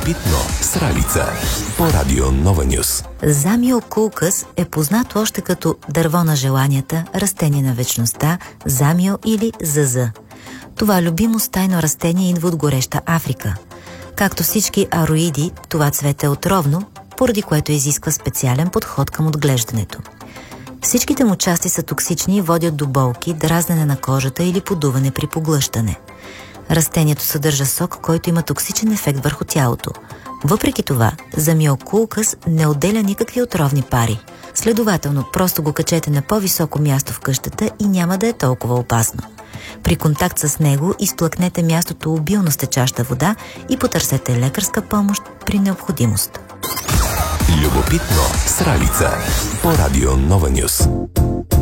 Любопитно с Ралица по Радио Нова Нюс. Замиокулкас е познат още като дърво на желанията, растение на вечността, замио или заза. Това любимо стайно растение идва от гореща Африка. Както всички ароиди, това цвете е отровно, поради което изисква специален подход към отглеждането. Всичките му части са токсични и водят до болки, дразнене на кожата или подуване при поглъщане. Растението съдържа сок, който има токсичен ефект върху тялото. Въпреки това, замиокулкас не отделя никакви отровни пари. Следователно, просто го качете на по-високо място в къщата и няма да е толкова опасно. При контакт с него изплъкнете мястото обилно с течаща вода и потърсете лекарска помощ при необходимост. Любопитно с Ралица по Радио Нова Нюс.